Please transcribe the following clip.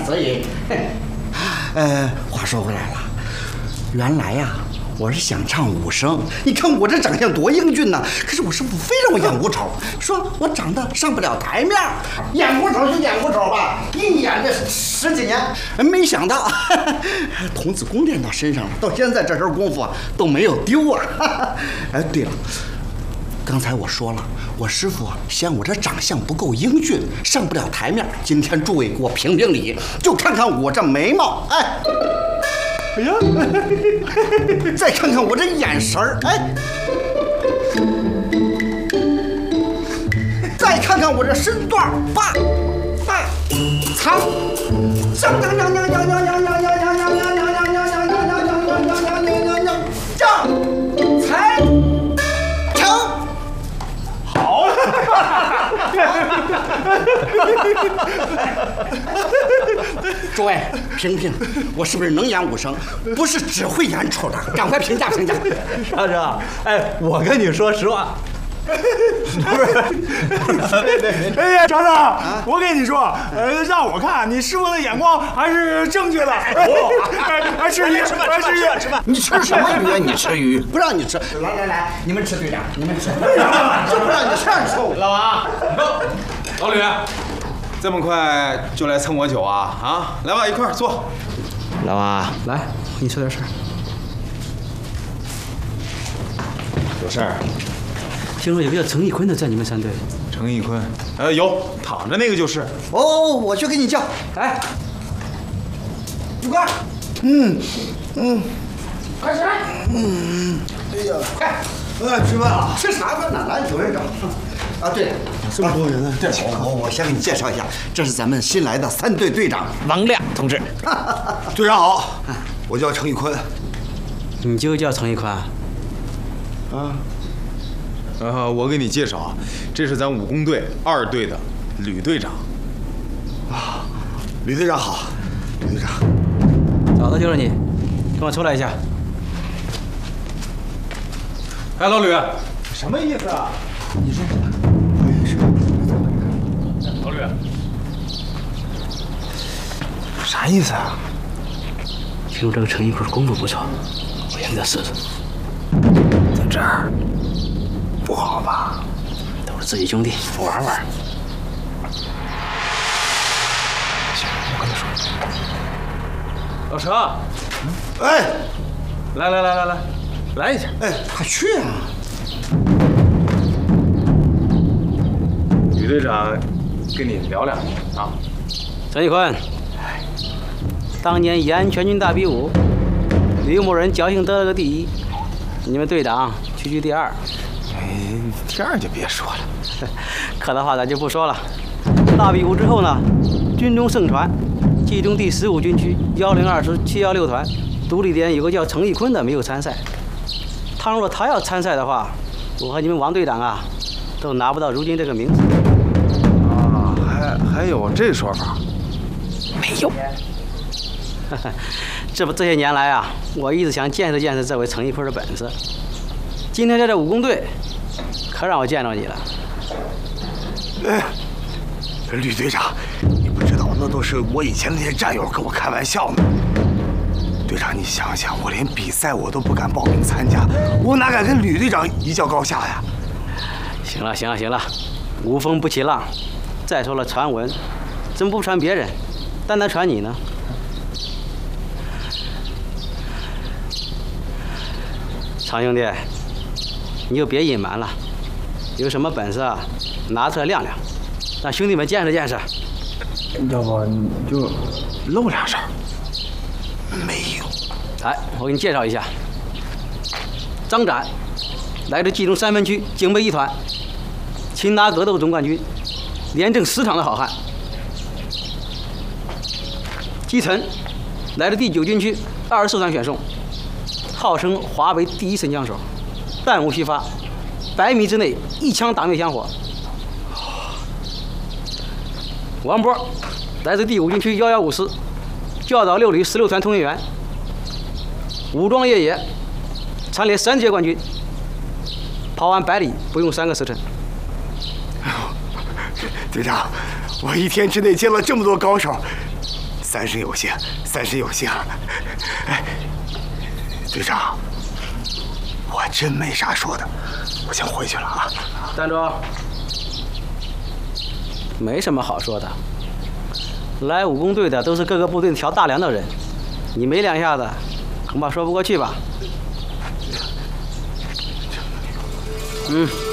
所以，话说回来了，原来呀。我是想唱武生，你看我这长相多英俊呐！可是我师傅非让我演武丑，说我长得上不了台面。演武丑就演武丑吧，一演这10几年，没想到童子功练到身上了，到现在这身功夫啊都没有丢啊！哎，对了，刚才我说了，我师傅嫌我这长相不够英俊，上不了台面。今天诸位给我评评理，就看看我这眉毛，哎。哎呀，再看看我这眼神儿，哎，再看看我这身段，发、长，正，才，成，好。诸位，评评，我是不是能演武生？不是只会演丑的，赶快评价评价。 大哥，哎，我跟你说实话，不是， 哎呀，长长，我跟你说，让我看你师傅的眼光还是正确的。还吃鱼，吃饭。 你吃什么鱼啊？你吃鱼？不让你吃。来，你们吃队长，你们吃。就不让你吃臭。 老王，老吕。这么快就来蹭我酒啊？啊，来吧，一块儿坐。 老王，来，我跟你说点事儿。 有事儿？ 听说有个叫程义坤的在你们3队。 程义坤？有，躺着那个就是。 哦，我去给你叫。哎，主官。快起来。哎呀，快，吃饭了。吃啥饭呢？来，酒人整。啊，对了，这么多人呢。对，我先给你介绍一下，这是咱们新来的3队队长王亮同志。 队长好，我叫程义坤。 你就叫程义坤？ 我给你介绍啊，这是咱武工队2队的吕队长。 啊，吕队长好，吕队长。 找的就是你，跟我出来一下。 哎，老吕， 什么意思啊？ 你说什么？老吕， 啥意思啊？ 听说这个程义坤功夫不错，我想给他试试。 在这儿不好吧？ 都是自己兄弟，玩玩。 行，我跟他说。 老程， 哎， 来一下。 哎，快去啊！ 吕队长跟你聊两句啊。 程义坤，当年延安全军大比武，吕某人侥幸得了个第1，你们队长区第2。 第2就别说了， 客套话咱就不说了。大比武之后呢，军中盛传，冀中第15军区102师716团独立连有个叫程义坤的没有参赛。倘若他要参赛的话，我和你们王队长啊，都拿不到如今这个名字。 啊，还有这说法？ 没有。这些年来啊，我一直想见识见识这位程义坤的本事。今天在这武工队，可让我见着你了。 吕队长，你不知道那都是我以前那些战友跟我开玩笑呢。队长，你想想，我连比赛我都不敢报名参加，我哪敢跟吕队长一较高下呀？ 行了，无风不起浪。再说了，传闻怎么不传别人，单传你呢？常兄弟，你就别隐瞒了，有什么本事啊，拿出来亮亮，让兄弟们见识见识。 要不你就露2手。 没有。 来，我给你介绍一下，张展，来自冀中3分区警备1团，擒拿格斗总冠军，连挣10场的好汉。姬晨，来自第9军区24团选送，号称华北第1神枪手，弹无虚发，100米之内一枪打灭香火。王波，来自第5军区115师，教导6旅16团通讯员，武装越野，蝉联3届冠军，跑完100里不用3个时辰。 队长，我1天之内见了这么多高手三生有幸，三生有幸。哎，队长，我真没啥说的，我先回去了啊。 站住！没什么好说的。来武工队的都是各个部队挑大梁的人，你没两下子，恐怕说不过去吧？嗯。